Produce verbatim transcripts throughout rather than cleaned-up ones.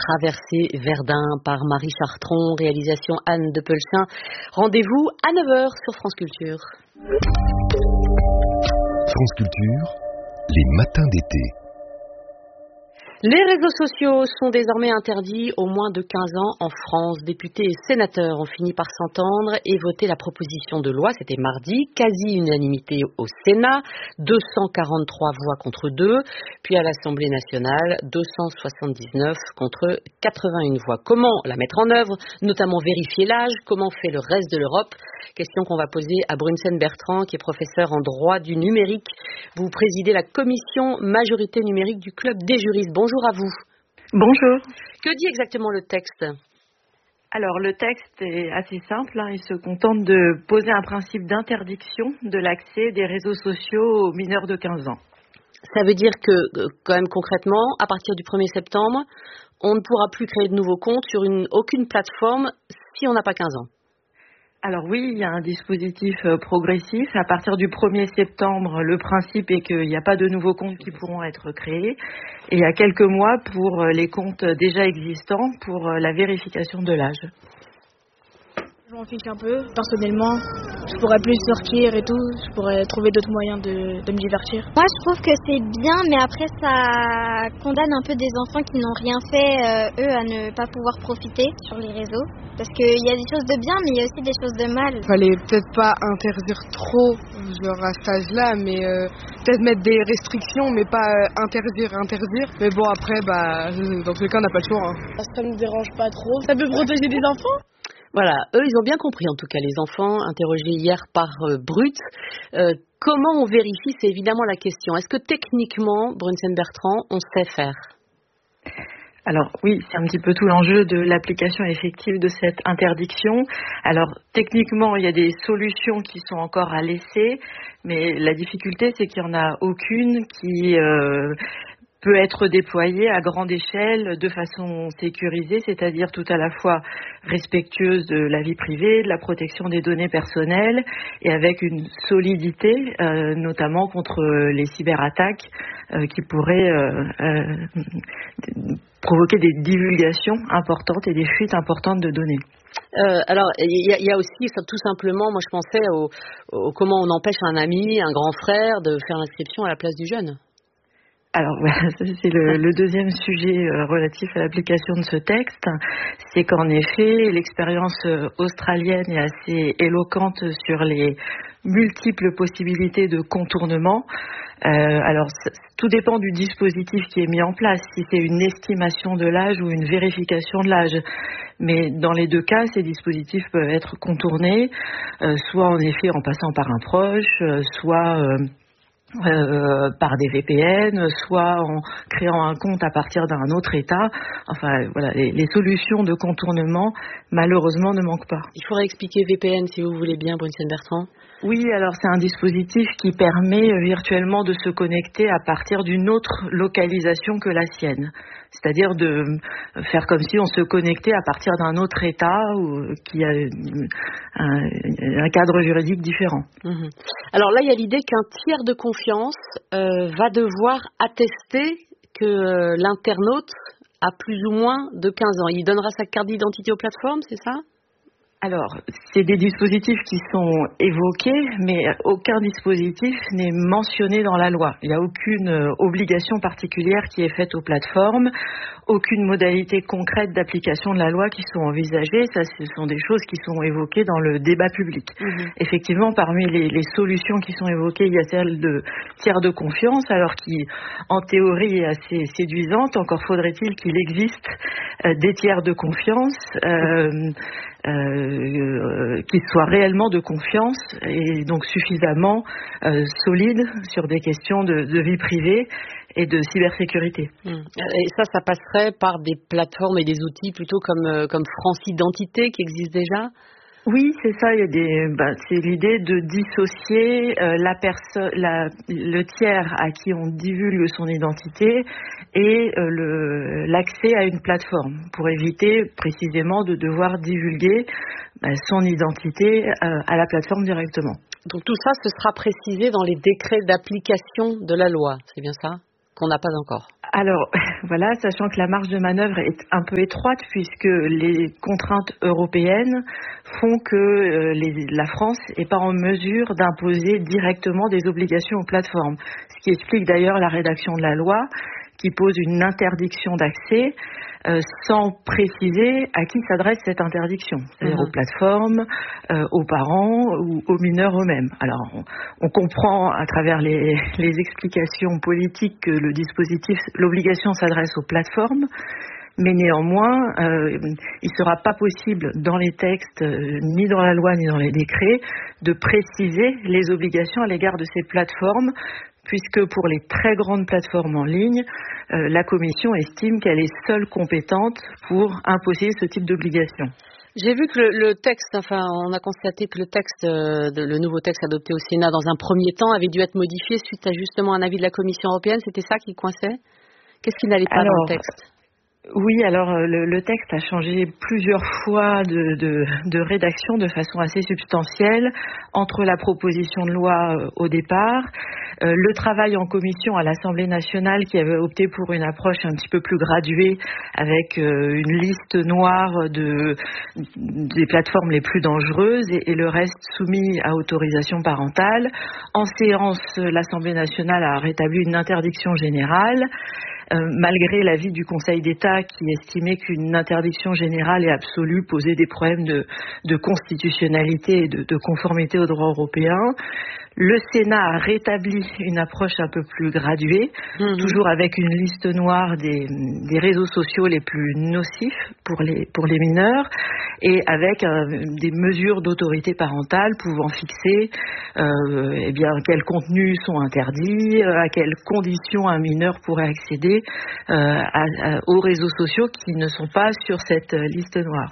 Traversée Verdun par Marie Chartron, réalisation Anne de Pelchin. Rendez-vous à neuf heures sur France Culture. France Culture, les matins d'été. Les réseaux sociaux sont désormais interdits aux moins de quinze ans en France. Députés et sénateurs ont fini par s'entendre et voter la proposition de loi. C'était mardi, quasi-unanimité au Sénat, deux cent quarante-trois voix contre deux. Puis à l'Assemblée nationale, deux cent soixante-dix-neuf contre quatre-vingt-une voix. Comment la mettre en œuvre, notamment vérifier l'âge? Comment fait le reste de l'Europe? Question qu'on va poser à Brunsen Bertrand, qui est professeur en droit du numérique. Vous présidez la commission majorité numérique du Club des juristes. Bonjour. Bonjour à vous. Bonjour. Que dit exactement le texte ? Alors le texte est assez simple, hein. Il se contente de poser un principe d'interdiction de l'accès des réseaux sociaux aux mineurs de quinze ans. Ça veut dire que, quand même concrètement, à partir du premier septembre, on ne pourra plus créer de nouveaux comptes sur une, aucune plateforme si on n'a pas quinze ans. Alors oui, il y a un dispositif progressif. À partir du premier septembre, le principe est qu'il n'y a pas de nouveaux comptes qui pourront être créés. Et il y a quelques mois pour les comptes déjà existants pour la vérification de l'âge. Je m'en fiche un peu. Personnellement, je pourrais plus sortir et tout. Je pourrais trouver d'autres moyens de, de me divertir. Moi, je trouve que c'est bien, mais après, ça condamne un peu des enfants qui n'ont rien fait, euh, eux, à ne pas pouvoir profiter sur les réseaux. Parce qu'il y a des choses de bien, mais il y a aussi des choses de mal. Fallait peut-être pas interdire trop, genre à cet âge-là, mais euh, peut-être mettre des restrictions, mais pas euh, interdire, interdire. Mais bon, après, bah, dans tous les cas, on n'a pas le choix. Hein. Ça me dérange pas trop. Ça peut protéger des enfants. Voilà, eux, ils ont bien compris, en tout cas, les enfants, interrogés hier par euh, Brut. Euh, comment on vérifie, c'est évidemment la question. Est-ce que techniquement, Brunsen Bertrand, on sait faire ? Alors oui, c'est un petit peu tout l'enjeu de l'application effective de cette interdiction. Alors techniquement, il y a des solutions qui sont encore à laisser, mais la difficulté, c'est qu'il n'y en a aucune qui euh, peut être déployée à grande échelle de façon sécurisée, c'est-à-dire tout à la fois respectueuse de la vie privée, de la protection des données personnelles et avec une solidité, euh, notamment contre les cyberattaques euh, qui pourraient euh, euh, provoquer des divulgations importantes et des fuites importantes de données. Euh, alors, il y, y a aussi, tout simplement, moi je pensais au, au comment on empêche un ami, un grand frère de faire l'inscription à la place du jeune. Alors voilà, ça, c'est le, le deuxième sujet euh, relatif à l'application de ce texte. C'est qu'en effet, l'expérience euh, australienne est assez éloquente sur les multiples possibilités de contournement. Euh, alors, ça, tout dépend du dispositif qui est mis en place, si c'est une estimation de l'âge ou une vérification de l'âge. Mais dans les deux cas, ces dispositifs peuvent être contournés, euh, soit en effet en passant par un proche, euh, soit... Euh, Euh, par des V P N, soit en créant un compte à partir d'un autre État. Enfin, voilà, les, les solutions de contournement, malheureusement, ne manquent pas. Il faudrait expliquer V P N, si vous voulez bien, Brunsen Bertrand. Oui, alors c'est un dispositif qui permet virtuellement de se connecter à partir d'une autre localisation que la sienne. C'est-à-dire de faire comme si on se connectait à partir d'un autre État ou, qui a un, un cadre juridique différent. Mmh. Alors là, il y a l'idée qu'un tiers de confiance euh, va devoir attester que euh, l'internaute a plus ou moins de quinze ans. Il donnera sa carte d'identité aux plateformes, c'est ça ? Alors, c'est des dispositifs qui sont évoqués, mais aucun dispositif n'est mentionné dans la loi. Il n'y a aucune obligation particulière qui est faite aux plateformes, aucune modalité concrète d'application de la loi qui sont envisagées. Ça, ce sont des choses qui sont évoquées dans le débat public. Mmh. Effectivement, parmi les, les solutions qui sont évoquées, il y a celle de tiers de confiance, alors qui, en théorie, est assez séduisante. Encore faudrait-il qu'il existe euh, des tiers de confiance. Euh, Euh, euh, qui soit réellement de confiance et donc suffisamment euh, solide sur des questions de, de vie privée et de cybersécurité. Mmh. Et ça, ça passerait par des plateformes et des outils plutôt comme, euh, comme France Identité qui existent déjà ? Oui, c'est ça. Il y a des, bah, c'est l'idée de dissocier euh, la personne, la, le tiers à qui on divulgue son identité et euh, le, l'accès à une plateforme pour éviter précisément de devoir divulguer bah, son identité euh, à la plateforme directement. Donc tout ça, ce sera précisé dans les décrets d'application de la loi, c'est bien ça ? qu'on n'a pas encore? Alors, voilà, sachant que la marge de manœuvre est un peu étroite puisque les contraintes européennes font que euh, les, la France n'est pas en mesure d'imposer directement des obligations aux plateformes. Ce qui explique d'ailleurs la rédaction de la loi qui pose une interdiction d'accès euh, sans préciser à qui s'adresse cette interdiction, c'est-à-dire mmh. aux plateformes, euh, aux parents ou aux mineurs eux-mêmes. Alors, on, on comprend à travers les, les explications politiques que le dispositif, l'obligation s'adresse aux plateformes, mais néanmoins, euh, il ne sera pas possible dans les textes, euh, ni dans la loi, ni dans les décrets, de préciser les obligations à l'égard de ces plateformes, puisque pour les très grandes plateformes en ligne, euh, la Commission estime qu'elle est seule compétente pour imposer ce type d'obligation. J'ai vu que le, le texte, enfin, on a constaté que le texte, euh, de, le nouveau texte adopté au Sénat dans un premier temps avait dû être modifié suite à justement un avis de la Commission européenne. C'était ça qui coinçait? Qu'est-ce qui n'allait pas Alors, dans le texte? Oui, alors le, le texte a changé plusieurs fois de, de, de rédaction de façon assez substantielle entre la proposition de loi euh, au départ, euh, le travail en commission à l'Assemblée nationale qui avait opté pour une approche un petit peu plus graduée avec euh, une liste noire de, des plateformes les plus dangereuses et, et le reste soumis à autorisation parentale. En séance, l'Assemblée nationale a rétabli une interdiction générale. Euh, malgré l'avis du Conseil d'État qui estimait qu'une interdiction générale et absolue posait des problèmes de, de constitutionnalité et de, de conformité au droit européen. Le Sénat a rétabli une approche un peu plus graduée, mmh. toujours avec une liste noire des, des réseaux sociaux les plus nocifs pour les, pour les mineurs et avec euh, des mesures d'autorité parentale pouvant fixer euh, eh bien, quels contenus sont interdits, euh, à quelles conditions un mineur pourrait accéder euh, à, à, aux réseaux sociaux qui ne sont pas sur cette liste noire.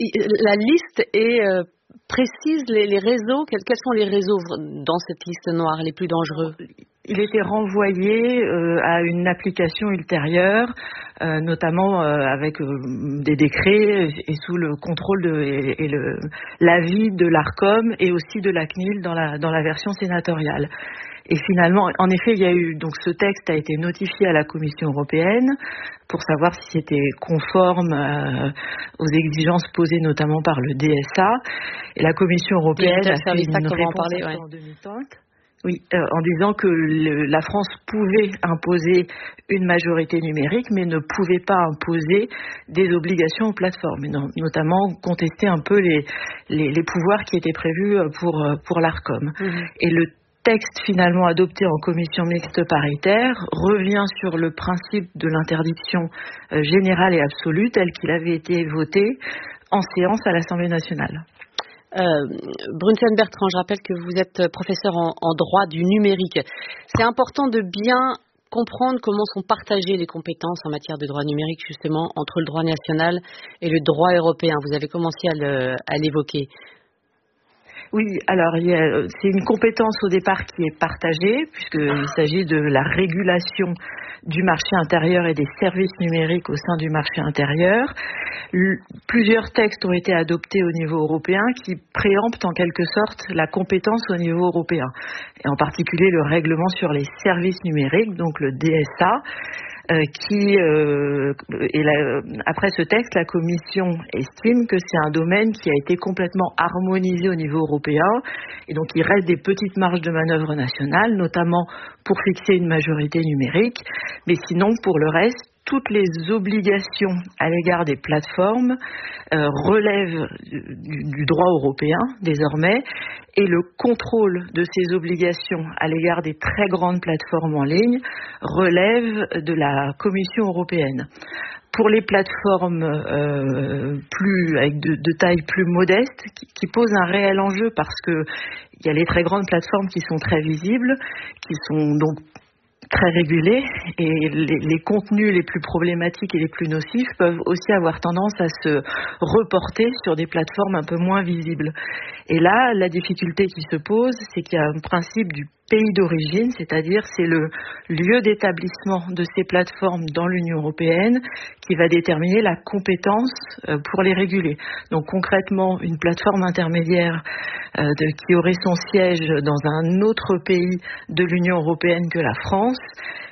La liste est... Euh... précise les, les réseaux, quels, quels sont les réseaux dans cette liste noire les plus dangereux? Il était renvoyé euh, à une application ultérieure, euh, notamment euh, avec euh, des décrets et sous le contrôle de, et, et le, l'avis de l'Arcom et aussi de la C N I L dans la, dans la version sénatoriale. Et finalement, en effet, il y a eu donc ce texte a été notifié à la Commission européenne pour savoir si c'était conforme euh, aux exigences posées notamment par le D S A. Et la Commission européenne a fait une réponse parler, ouais. en demi-teinte. Oui, euh, en disant que le, la France pouvait imposer une majorité numérique, mais ne pouvait pas imposer des obligations aux plateformes, et non, notamment contester un peu les, les, les pouvoirs qui étaient prévus pour, pour l'Arcom. Mmh. Et le texte finalement adopté en commission mixte paritaire revient sur le principe de l'interdiction euh, générale et absolue tel qu'il avait été voté en séance à l'Assemblée nationale. Euh, Brunsen Bertrand, je rappelle que vous êtes professeur en, en droit du numérique. C'est important de bien comprendre comment sont partagées les compétences en matière de droit numérique justement entre le droit national et le droit européen. Vous avez commencé à, le, à l'évoquer. Oui, alors il y a, c'est une compétence au départ qui est partagée puisqu'il s'agit de la régulation du marché intérieur et des services numériques au sein du marché intérieur. Le, plusieurs textes ont été adoptés au niveau européen qui préemptent en quelque sorte la compétence au niveau européen, et en particulier le règlement sur les services numériques, donc le D S A. Euh, qui euh, et la, après ce texte, la Commission estime que c'est un domaine qui a été complètement harmonisé au niveau européen et donc il reste des petites marges de manœuvre nationales, notamment pour fixer une majorité numérique, mais sinon pour le reste, toutes les obligations à l'égard des plateformes euh, relèvent du, du droit européen désormais et le contrôle de ces obligations à l'égard des très grandes plateformes en ligne relève de la Commission européenne. Pour les plateformes euh, plus avec de, de taille plus modeste, qui, qui posent un réel enjeu parce que il y a les très grandes plateformes qui sont très visibles, qui sont donc très régulés et les, les contenus les plus problématiques et les plus nocifs peuvent aussi avoir tendance à se reporter sur des plateformes un peu moins visibles. Et là, la difficulté qui se pose, c'est qu'il y a un principe du pays d'origine, c'est-à-dire c'est le lieu d'établissement de ces plateformes dans l'Union européenne qui va déterminer la compétence pour les réguler. Donc concrètement, une plateforme intermédiaire euh, de, qui aurait son siège dans un autre pays de l'Union européenne que la France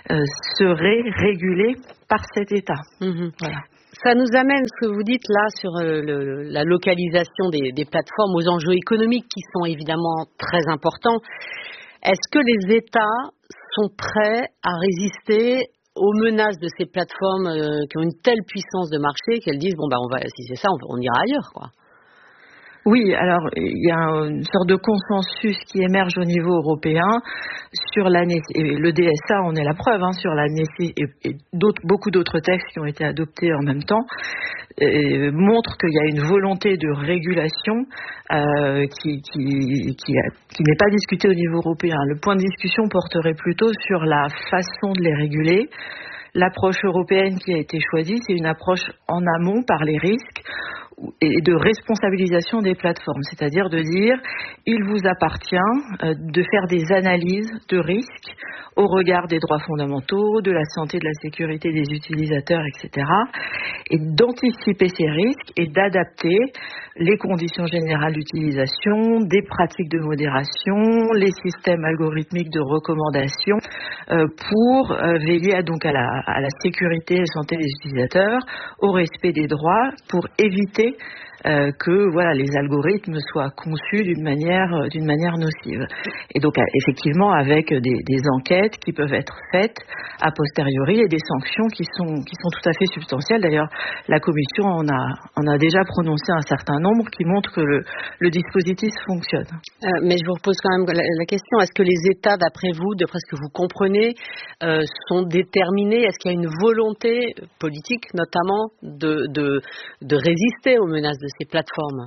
euh, serait régulée par cet État. Mmh. Voilà. Ça nous amène, ce que vous dites là, sur euh, le, la localisation des, des plateformes, aux enjeux économiques qui sont évidemment très importants. Est-ce que les États sont prêts à résister aux menaces de ces plateformes euh, qui ont une telle puissance de marché qu'elles disent bon bah on va, si c'est ça, on, on ira ailleurs, quoi? Oui, alors il y a une sorte de consensus qui émerge au niveau européen sur la nécessité, et le D S A en est la preuve, hein, sur la nécessité, et, et d'autres, beaucoup d'autres textes qui ont été adoptés en même temps, et montrent qu'il y a une volonté de régulation euh, qui, qui, qui, a, qui n'est pas discutée au niveau européen. Le point de discussion porterait plutôt sur la façon de les réguler. L'approche européenne qui a été choisie, c'est une approche en amont par les risques et de responsabilisation des plateformes, c'est-à-dire de dire il vous appartient de faire des analyses de risques au regard des droits fondamentaux, de la santé, de la sécurité des utilisateurs, et cetera, et d'anticiper ces risques et d'adapter les conditions générales d'utilisation, des pratiques de modération, les systèmes algorithmiques de recommandation euh, pour euh, veiller à, donc à la, à la sécurité et la santé des utilisateurs, au respect des droits, pour éviter Euh, que voilà les algorithmes soient conçus d'une manière euh, d'une manière nocive. Et donc euh, effectivement avec des, des enquêtes qui peuvent être faites a posteriori et des sanctions qui sont qui sont tout à fait substantielles. D'ailleurs, la Commission en a en a déjà prononcé un certain nombre qui montrent que le, le dispositif fonctionne. Euh, mais je vous repose quand même la, la question, est-ce que les États, d'après vous, d'après ce que vous comprenez, euh, sont déterminés? Est-ce qu'il y a une volonté politique notamment de de, de résister aux menaces de ces plateformes?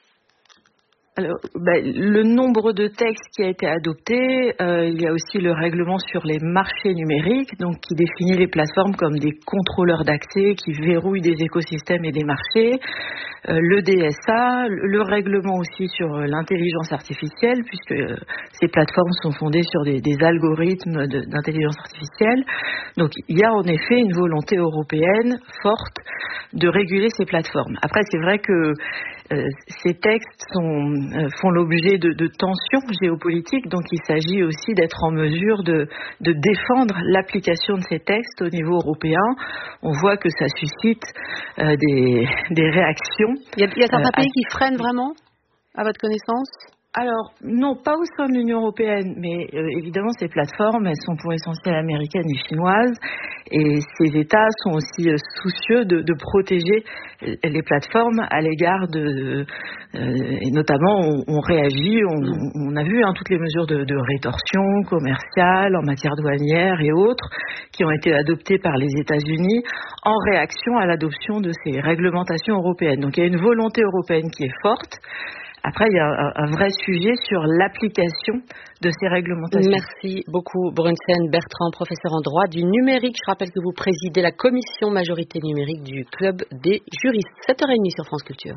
Alors, ben, le nombre de textes qui a été adopté, euh, il y a aussi le règlement sur les marchés numériques, donc qui définit les plateformes comme des contrôleurs d'accès qui verrouillent des écosystèmes et des marchés. Euh, le D S A, le règlement aussi sur l'intelligence artificielle, puisque euh, ces plateformes sont fondées sur des, des algorithmes de, d'intelligence artificielle. Donc, il y a en effet une volonté européenne forte de réguler ces plateformes. Après, c'est vrai que euh, ces textes sont font l'objet de, de tensions géopolitiques, donc il s'agit aussi d'être en mesure de, de défendre l'application de ces textes au niveau européen. On voit que ça suscite euh, des, des réactions. Il y a, il y a certains euh, pays à... qui freinent vraiment, à votre connaissance? Alors, non, pas au sein de l'Union européenne, mais euh, évidemment, ces plateformes, elles sont pour essentiel américaines et chinoises, et ces États sont aussi euh, soucieux de, de protéger les plateformes à l'égard de... Euh, et notamment, on, on réagit, on, on a vu hein, toutes les mesures de, de rétorsion commerciale, en matière douanière et autres, qui ont été adoptées par les États-Unis en réaction à l'adoption de ces réglementations européennes. Donc, il y a une volonté européenne qui est forte. Après, il y a un, un vrai sujet sur l'application de ces réglementations. Merci beaucoup, Brunsen Bertrand, professeur en droit du numérique. Je rappelle que vous présidez la commission majorité numérique du Club des juristes. sept heures trente sur France Culture.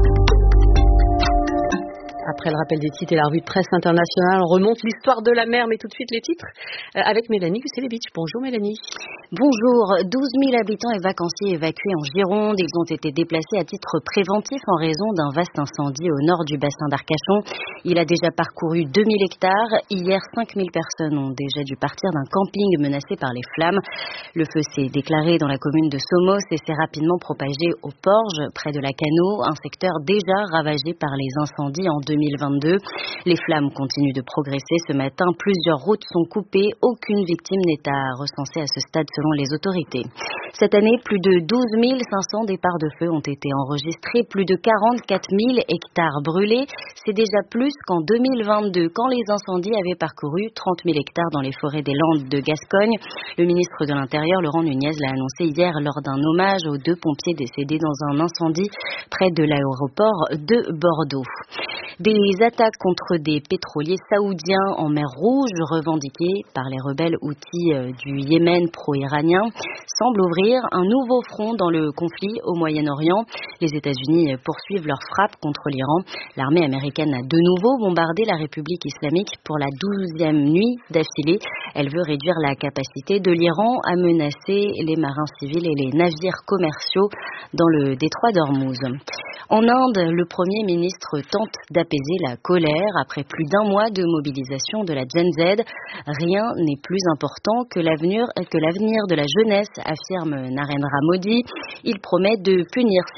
Après le rappel des titres et la revue de presse internationale, on remonte l'histoire de la mer, mais tout de suite les titres euh, avec Mélanie Gusselevitch. Bonjour Mélanie. Bonjour. douze mille habitants et vacanciers évacués en Gironde. Ils ont été déplacés à titre préventif en raison d'un vaste incendie au nord du bassin d'Arcachon. Il a déjà parcouru deux mille hectares. Hier, cinq mille personnes ont déjà dû partir d'un camping menacé par les flammes. Le feu s'est déclaré dans la commune de Somos et s'est rapidement propagé aux Porges, près de la Cano, un secteur déjà ravagé par les incendies en deux mille vingt-deux. Les flammes continuent de progresser. Ce matin, plusieurs routes sont coupées. Aucune victime n'est à recenser à ce stade selon les autorités. Cette année, plus de douze mille cinq cents départs de feu ont été enregistrés, plus de quarante-quatre mille hectares brûlés. C'est déjà plus qu'en deux mille vingt-deux, quand les incendies avaient parcouru trente mille hectares dans les forêts des Landes de Gascogne. Le ministre de l'Intérieur, Laurent Nunez, l'a annoncé hier lors d'un hommage aux deux pompiers décédés dans un incendie près de l'aéroport de Bordeaux. Des attaques contre des pétroliers saoudiens en mer Rouge, revendiquées par les rebelles houthis du Yémen pro-iranien, semblent ouvrir un nouveau front dans le conflit au Moyen-Orient. Les États-Unis poursuivent leurs frappes contre l'Iran. L'armée américaine a de nouveau bombardé la République islamique pour la douzième nuit d'affilée. Elle veut réduire la capacité de l'Iran à menacer les marins civils et les navires commerciaux dans le détroit d'Ormuz. En Inde, le Premier ministre tente d'apaiser la colère après plus d'un mois de mobilisation de la Gen Z. Rien n'est plus important que l'avenir, que l'avenir de la jeunesse, affirme Narendra Modi. Il promet de punir